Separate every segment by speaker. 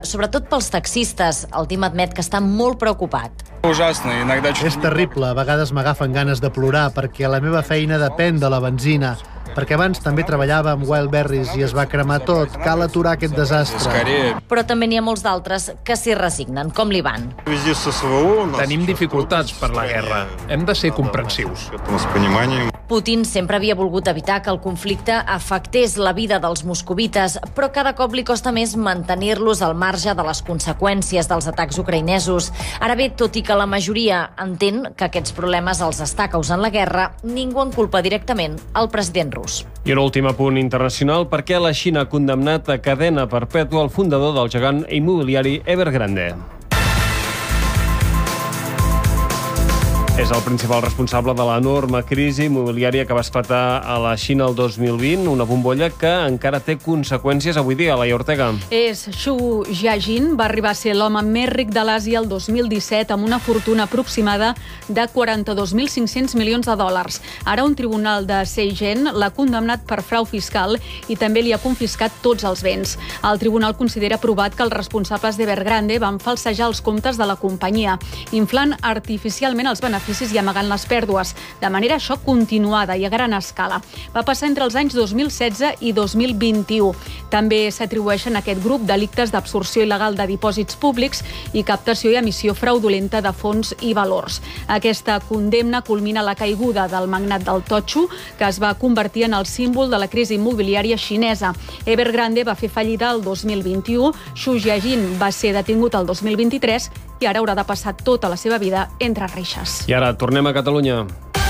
Speaker 1: Sobretot pels taxistes. El Tim admet que està molt preocupat.
Speaker 2: És terrible, a vegades m'agafen ganes de plorar perquè la meva feina depèn de la benzina. Perquè abans també treballava amb Wildberries i es va cremar tot. Cal aturar aquest desastre.
Speaker 1: Però també n'hi ha molts d'altres que s'hi resignen, com l'Ivan.
Speaker 3: Tenim dificultats per la guerra. Hem de ser comprensius.
Speaker 1: Putin sempre havia volgut evitar que el conflicte afectés la vida dels moscovites, però cada cop li costa més mantenir-los al marge de les conseqüències dels atacs ucraïnesos. Ara bé, tot i que la majoria entén que aquests problemes els està causant la guerra, ningú en culpa directament el president rus.
Speaker 4: I un últim apunt internacional, perquè la Xina ha condemnat a cadena perpètua el fundador del gegant immobiliari Evergrande. És el principal responsable de l'enorme crisi immobiliària que va esclatar a la Xina el 2020, una bombolla que encara té conseqüències avui dia. Laia Ortega.
Speaker 5: Xu Jiajin va arribar a ser l'home més ric de l'Àsia el 2017 amb una fortuna aproximada de 42.500 milions de dòlars. Ara un tribunal de Shenzhen l'ha condemnat per frau fiscal i també li ha confiscat tots els béns. El tribunal considera provat que els responsables d'Evergrande van falsejar els comptes de la companyia, inflant artificialment els beneficis i amagant les pèrdues, de manera això continuada i a gran escala. Va passar entre els anys 2016 i 2021. També s'atribueixen a aquest grup delictes d'absorció il·legal de dipòsits públics i captació i emissió fraudulenta de fons i valors. Aquesta condemna culmina la caiguda del magnat del totxo, que es va convertir en el símbol de la crisi immobiliària xinesa. Evergrande va fer fallida el 2021, Xu Jiajin va ser detingut el 2023 i ara haurà de passar tota la seva vida entre reixes.
Speaker 4: I ara tornem a Catalunya.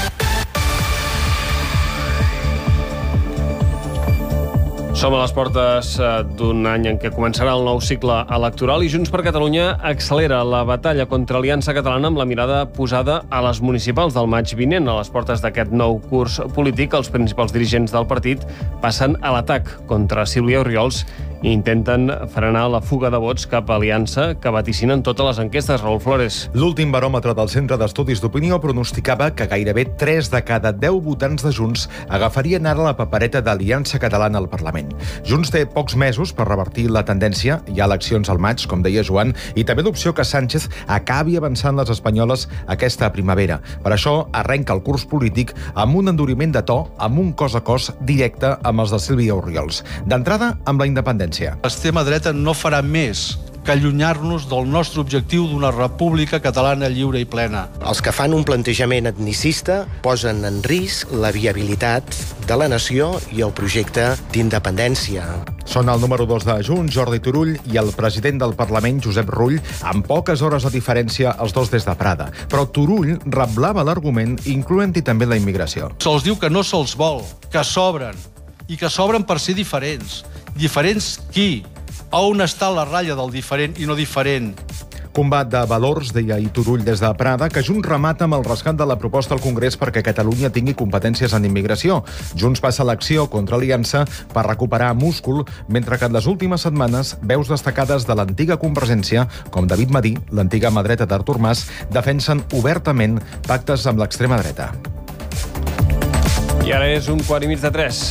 Speaker 4: Som a les portes d'un any en què començarà el nou cicle electoral i Junts per Catalunya accelera la batalla contra Aliança Catalana amb la mirada posada a les municipals del maig vinent. A les portes d'aquest nou curs polític, els principals dirigents del partit passen a l'atac contra Sílvia Orriols i intenten frenar la fuga de vots cap a Aliança que vaticinen totes les enquestes. Raül Flores.
Speaker 6: L'últim baròmetre del Centre d'Estudis d'Opinió pronosticava que gairebé 3 de cada 10 votants de Junts agafarien ara la papereta d'Aliança Catalana al Parlament. Junts té pocs mesos per revertir la tendència. Hi ha eleccions al maig, com deia Joan, i també l'opció que Sánchez acabi avançant les espanyoles aquesta primavera. Per això arrenca el curs polític amb un enduriment de to, amb un cos a cos directe amb els de Sílvia Orriols. D'entrada, amb la independència.
Speaker 7: L'extrema dreta no farà més que allunyar-nos del nostre objectiu d'una república catalana lliure i plena.
Speaker 8: Els que fan un plantejament etnicista posen en risc la viabilitat de la nació i el projecte d'independència.
Speaker 6: Són el número 2 de Junts, Jordi Turull, i el president del Parlament, Josep Rull, amb poques hores de diferència, els dos des de Prada. Però Turull reblava l'argument, incloent-hi també la immigració.
Speaker 7: Se'ls diu que no se'ls vol, que sobren, i que sobren per ser diferents. Diferents qui? On està la ratlla del diferent i no diferent?
Speaker 6: Combat de valors, deia Turull des de Prada, que Junts remata amb el rescat de la proposta al Congrés perquè Catalunya tingui competències en immigració. Junts passa l'acció contra Aliança per recuperar múscul, mentre que en les últimes setmanes veus destacades de l'antiga Convergència, com David Madí, l'antiga mà dreta d'Artur Mas, defensen obertament pactes amb l'extrema dreta.
Speaker 4: I ara és 2:15.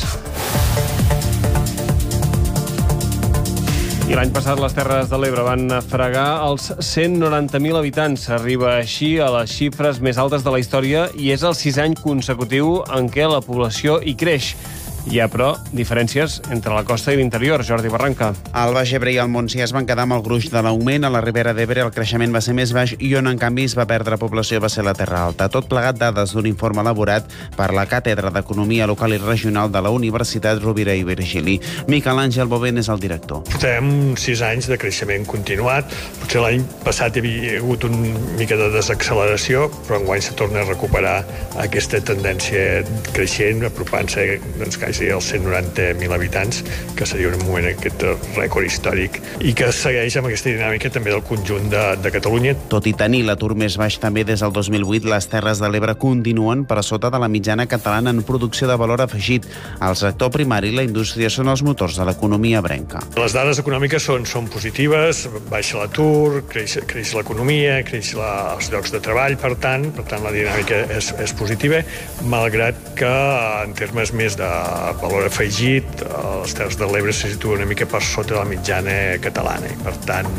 Speaker 4: I l'any passat les Terres de l'Ebre van fregar els 190.000 habitants. Arriba així a les xifres més altes de la història i és el 6è any consecutiu en què la població hi creix. Hi ha, però, diferències entre la costa i l'interior. Jordi Barranca.
Speaker 9: Al Baix Ebre i al Montsià es van quedar amb el gruix de l'augment. A la Ribera d'Ebre el creixement va ser més baix i on, en canvi, es va perdre població va ser la Terra Alta. Tot plegat dades d'un informe elaborat per la Càtedra d'Economia Local i Regional de la Universitat Rovira i Virgili. Miquel Àngel Bovent és el director.
Speaker 10: Portem 6 anys de creixement continuat. Potser l'any passat hi havia hagut una mica de desacceleració, però enguany se torna a recuperar aquesta tendència creixent, apropant-se quasi als 190.000 habitants, que seria un moment aquest rècord històric i que segueix amb aquesta dinàmica també del conjunt de Catalunya.
Speaker 9: Tot i tenir l'atur més baix també des del 2008, les Terres de l'Ebre continuen per sota de la mitjana catalana en producció de valor afegit. El sector primari i la indústria són els motors de l'economia ebrenca.
Speaker 10: Les dades econòmiques són positives, baixa l'atur, creix l'economia, creix els llocs de treball, per tant la dinàmica és positiva, malgrat que en termes més de valor afegit, les Terres de l'Ebre se situa una mica per sota de la mitjana catalana i, per tant,